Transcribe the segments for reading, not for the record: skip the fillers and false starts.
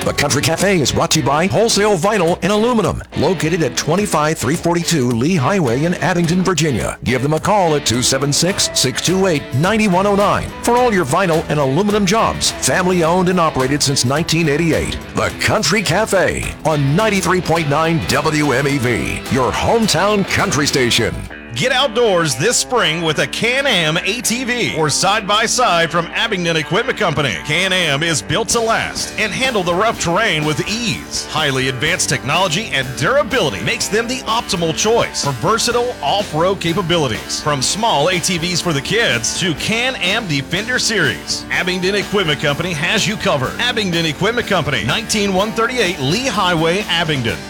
The Country Cafe is brought to you by Wholesale Vinyl and Aluminum, located at 25342 Lee Highway in Abingdon, Virginia. Give them a call at 276-628-9109 for all your vinyl and aluminum jobs. Family owned and operated since 1988. The Country Cafe on 93.9 WMEV, your hometown country station. Get outdoors this spring with a Can-Am ATV or side-by-side from Abingdon Equipment Company. Can-Am is built to last and handle the rough terrain with ease. Highly advanced technology and durability makes them the optimal choice for versatile off-road capabilities. From small ATVs for the kids to Can-Am Defender Series, Abingdon Equipment Company has you covered. Abingdon Equipment Company, 19138 Lee Highway, Abingdon.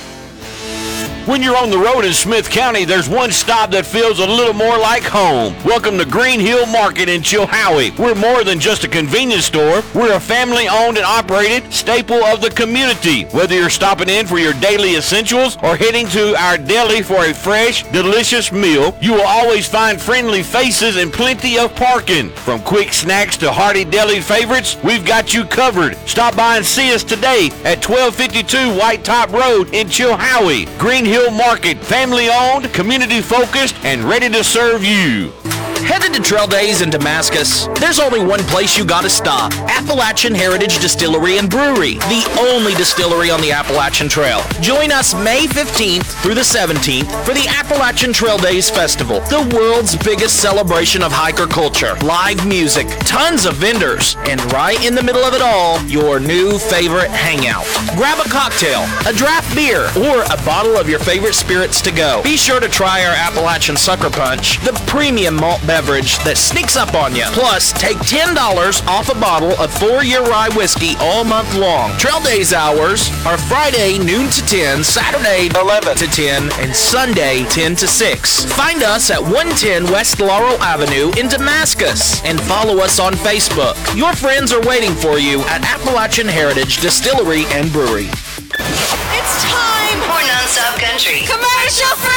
When you're on the road in Smith County, there's one stop that feels a little more like home. Welcome to Green Hill Market in Chilhowie. We're more than just a convenience store. We're a family-owned and operated staple of the community. Whether you're stopping in for your daily essentials or heading to our deli for a fresh, delicious meal, you will always find friendly faces and plenty of parking. From quick snacks to hearty deli favorites, we've got you covered. Stop by and see us today at 1252 White Top Road in Chilhowie. Green Hill Market, family-owned, community-focused, and ready to serve you. Headed to Trail Days in Damascus? There's only one place you gotta stop. Appalachian Heritage Distillery and Brewery, the only distillery on the Appalachian Trail. Join us May 15th through the 17th for the Appalachian Trail Days Festival, the world's biggest celebration of hiker culture. Live music, tons of vendors, and right in the middle of it all, your new favorite hangout. Grab a cocktail, a draft beer, or a bottle of your favorite spirits to go. Be sure to try our Appalachian Sucker Punch, the premium malt beverage that sneaks up on you. Plus, take $10 off a bottle of 4-year rye whiskey all month long. Trail Days hours are Friday noon to 10, Saturday 11 to 10, and Sunday 10 to 6. Find us at 110 West Laurel Avenue in Damascus and follow us on Facebook. Your friends are waiting for you at Appalachian Heritage Distillery and Brewery. It's time for Non-Stop Country. Commercial free!